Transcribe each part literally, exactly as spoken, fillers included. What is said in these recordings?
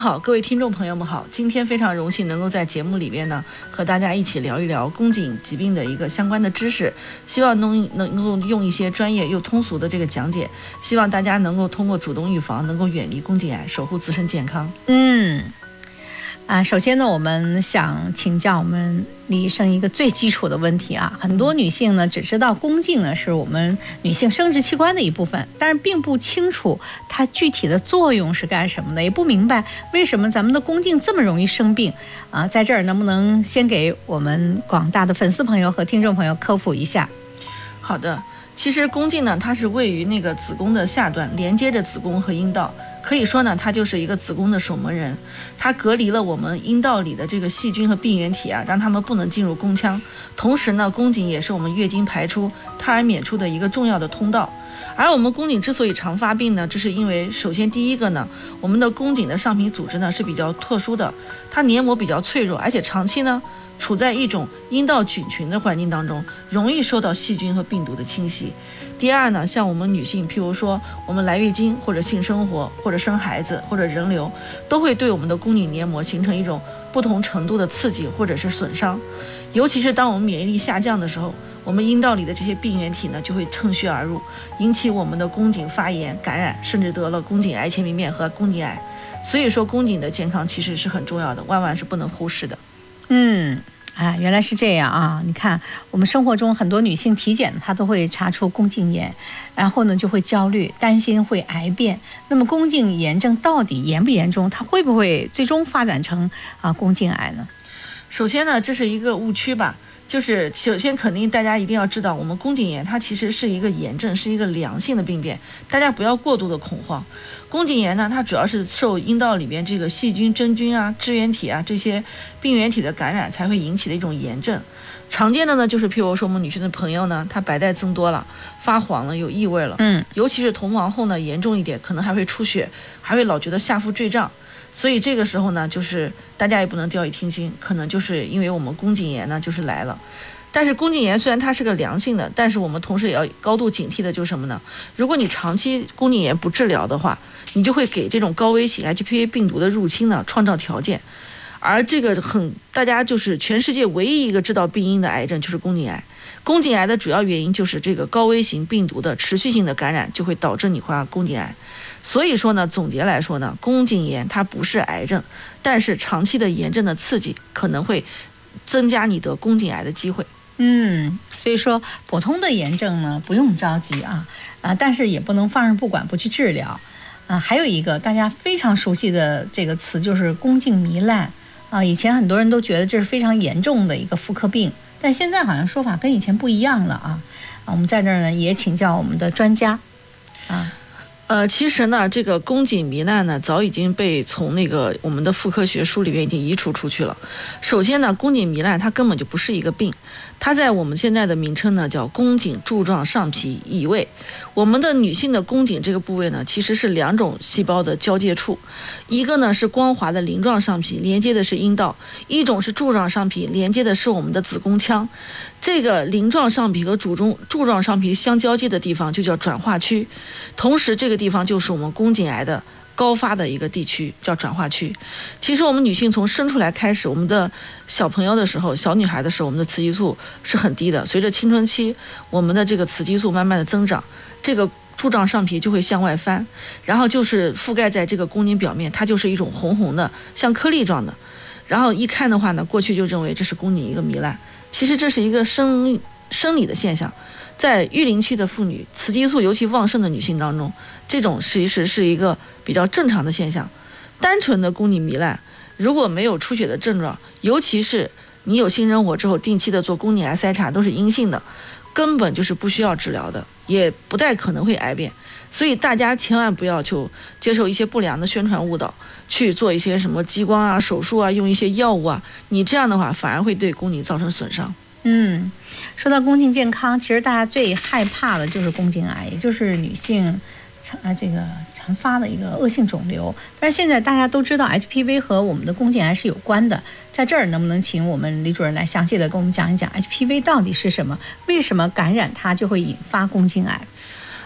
好，各位听众朋友们好，今天非常荣幸能够在节目里边呢和大家一起聊一聊宫颈疾病的一个相关的知识，希望能能够用一些专业又通俗的这个讲解，希望大家能够通过主动预防，能够远离宫颈癌，守护自身健康。 嗯。啊，首先呢，我们想请教我们李医生一个最基础的问题啊。很多女性呢只知道宫颈呢是我们女性生殖器官的一部分，但是并不清楚它具体的作用是干什么的，也不明白为什么咱们的宫颈这么容易生病啊。在这儿能不能先给我们广大的粉丝朋友和听众朋友科普一下？ 好的，其实宫颈呢，它是位于那个子宫的下端，连接着子宫和阴道。可以说呢，它就是一个子宫的守门人，它隔离了我们阴道里的这个细菌和病原体啊，让它们不能进入宫腔。同时呢，宫颈也是我们月经排出、胎儿娩出的一个重要的通道。而我们宫颈之所以常发病呢，这是因为首先第一个呢，我们的宫颈的上皮组织呢是比较特殊的，它黏膜比较脆弱，而且长期呢处在一种阴道菌群的环境当中，容易受到细菌和病毒的侵袭。第二呢，像我们女性，譬如说我们来月经或者性生活或者生孩子或者人流，都会对我们的宫颈黏膜形成一种不同程度的刺激或者是损伤。尤其是当我们免疫力下降的时候，我们阴道里的这些病原体呢就会趁虚而入，引起我们的宫颈发炎感染，甚至得了宫颈癌前病变和宫颈癌。所以说宫颈的健康其实是很重要的，万万是不能忽视的。 嗯，啊，原来是这样啊！你看，我们生活中很多女性体检，她都会查出宫颈炎，然后呢就会焦虑，担心会癌变。那么宫颈炎症到底严不严重？它会不会最终发展成啊宫颈癌呢？ 首先呢，这是一个误区吧。就是首先肯定大家一定要知道，我们宫颈炎它其实是一个炎症，是一个良性的病变，大家不要过度的恐慌。宫颈炎呢，它主要是受阴道里边这个细菌、真菌啊、支原体啊这些病原体的感染才会引起的一种炎症。常见的呢，就是譬如说我们女性的朋友呢，她白带增多了，发黄了，有异味了，嗯，尤其是同房后呢，严重一点，可能还会出血，还会老觉得下腹坠胀。所以这个时候呢，就是大家也不能掉以轻心，可能就是因为我们宫颈炎呢就是来了。但是宫颈炎虽然它是个良性的，但是我们同时也要高度警惕的就是什么呢？如果你长期宫颈炎不治疗的话，你就会给这种高危型 H P V 病毒的入侵呢创造条件。而这个很大家就是全世界唯一一个知道病因的癌症就是宫颈癌。宫颈癌的主要原因就是这个高危型病毒的持续性的感染，就会导致你患宫颈癌。所以说呢，总结来说呢，宫颈炎它不是癌症，但是长期的炎症的刺激可能会增加你得宫颈癌的机会。 嗯，所以说普通的炎症呢不用着急啊，啊，但是也不能放任不管不去治疗啊。还有一个大家非常熟悉的这个词就是宫颈糜烂啊，以前很多人都觉得这是非常严重的一个妇科病，但现在好像说法跟以前不一样了啊。啊，我们在这儿呢也请教我们的专家啊。 呃，其实呢，这个宫颈糜烂呢，早已经被从那个我们的妇科学书里面已经移除出去了。首先呢，宫颈糜烂它根本就不是一个病，它在我们现在的名称呢叫宫颈柱状上皮异位。我们的女性的宫颈这个部位呢，其实是两种细胞的交界处，一个呢是光滑的鳞状上皮，连接的是阴道；一种是柱状上皮，连接的是我们的子宫腔。这个鳞状上皮和柱中柱状上皮相交接的地方就叫转化区，同时这个地方就是我们宫颈癌的高发的一个地区，叫转化区。其实我们女性从生出来开始，我们的小朋友的时候，小女孩的时候，我们的雌激素是很低的。随着青春期，我们的这个雌激素慢慢的增长，这个柱状上皮就会向外翻，然后就是覆盖在这个宫颈表面，它就是一种红红的像颗粒状的。然后一看的话呢，过去就认为这是宫颈一个糜烂，其实这是一个生生理的现象。在育龄期的妇女，雌激素尤其旺盛的女性当中，这种其实是一个比较正常的现象。单纯的宫颈糜烂，如果没有出血的症状，尤其是你有性生活之后定期的做宫颈癌筛查都是阴性的，根本就是不需要治疗的，也不太可能会癌变。所以大家千万不要就接受一些不良的宣传误导，去做一些什么激光啊、手术啊，用一些药物啊，你这样的话反而会对宫颈造成损伤。 嗯，说到宫颈健康，其实大家最害怕的就是宫颈癌，也就是女性啊这个常发的一个恶性肿瘤。但是现在大家都知道 H P V 和我们的宫颈癌是有关的，在这儿能不能请我们李主任来详细的跟我们讲一讲 H P V 到底是什么？为什么感染它就会引发宫颈癌？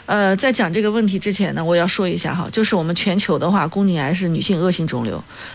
呃，在讲这个问题之前呢，我要说一下哈，就是我们全球的话，宫颈癌是女性恶性肿瘤，